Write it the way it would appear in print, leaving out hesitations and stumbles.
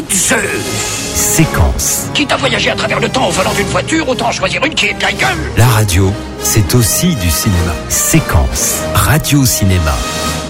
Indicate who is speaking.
Speaker 1: Zeus.
Speaker 2: Séquence.
Speaker 1: Quitte à voyager à travers le temps au volant d'une voiture, autant choisir une qui est de la gueule.
Speaker 2: La radio, c'est aussi du cinéma. Séquence. Radio-cinéma.